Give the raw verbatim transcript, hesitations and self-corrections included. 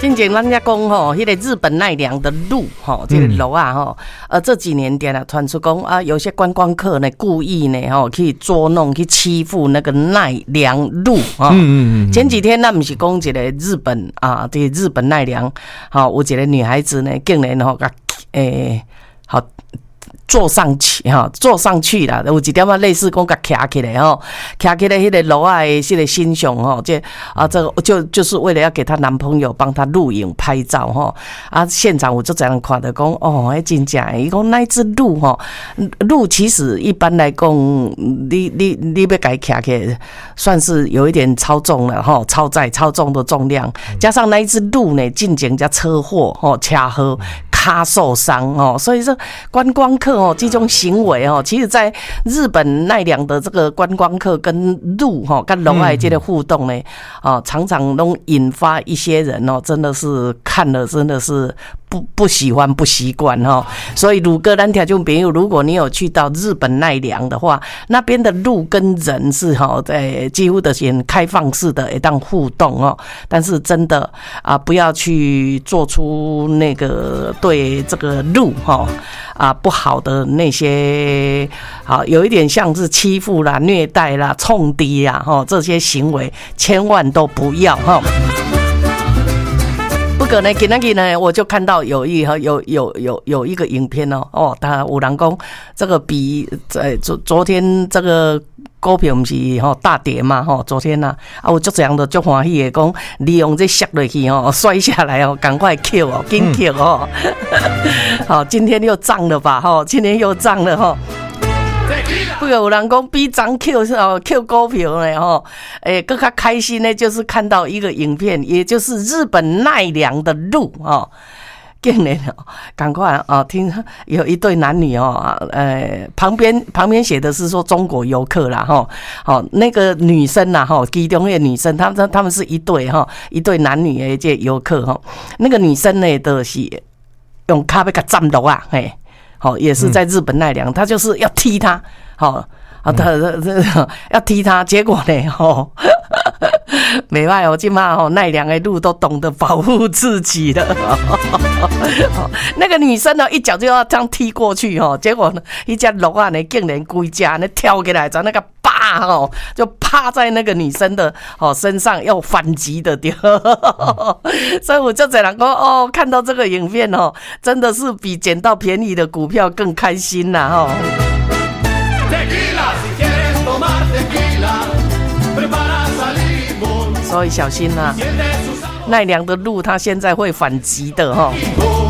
进前咱家讲吼，迄、那个日本奈良的鹿吼，这个鹿啊吼，呃，这几年点啊传出讲啊，有些观光客呢故意呢吼去捉弄、去欺负那个奈良鹿哈。嗯嗯嗯。前几天那不是讲一个日本啊，这个日本奈良，好，有一个女孩子呢，竟然吼甲诶好。坐上去哈，坐上去啦，有一点啊类似讲甲徛起来吼，徛起来迄个鹿仔的迄个形象吼，这啊这个就就是为了要给她男朋友帮她录影拍照吼，啊现场我就这样看到讲哦，迄真正，伊讲那只鹿吼，鹿其实一般来讲，你你你要给徛起来，算是有一点超重了吼，超载超重的重量，加上那一只鹿呢，进前加车祸吼，车祸。他受伤哦，所以说观光客哦这种行为哦，其实在日本奈良的这个观光客跟鹿哈跟鹿仔这个互动呢，啊常常都引发一些人哦，真的是看了真的是不不喜欢不习惯哈。所以鲁哥咱听众朋友，如果你有去到日本奈良的话，那边的鹿跟人是哈在几乎的很开放式的一档互动哦，但是真的啊不要去做出那个对。这个鹿哈啊不好的那些啊，有一点像是欺负啦、虐待啦、冲低啦哈，这些行为千万都不要哈。不过呢，今天呢，我就看到有一有有有有有一个影片哦哦，他有人讲这个比呃昨昨天这个。股票不是吼大跌嘛吼，昨天呐啊，我就这样的就欢喜的讲，利用这摔落去吼，摔下来哦，赶快 Q 哦，紧 Q 哦，好，今天又涨了吧吼，今天又涨了吼。不过有人讲比涨 Q 是哦 Q 股票呢吼，诶，更加开心呢，就是看到一个影片，也就是日本奈良的鹿哦。竟然哦，赶快哦！听有一对男女哦，呃，旁边旁边写的是说中国游客啦哈，好、哦、那个女生呐哈，其中的女生，他们他们是一对哈，一对男女的这游客哈，那个女生呢都是用卡被给占落啊，嘿，好、哦、也是在日本奈良，她就是要踢他，好、哦。啊，他他要踢他，结果呢，吼，没办法，我今嘛吼奈良的鹿都懂得保护自己了。那个女生呢，一脚就要这样踢过去，吼，结果呢，一只鹿啊呢，竟然规只呢跳起来，在那个啪哦，就趴在那个女生的哦身上，要反击的掉。所以我就在人说，哦，看到这个影片哦，真的是比捡到便宜的股票更开心呐，吼。所以小心呐、啊，奈良的鹿它现在会反击的哈。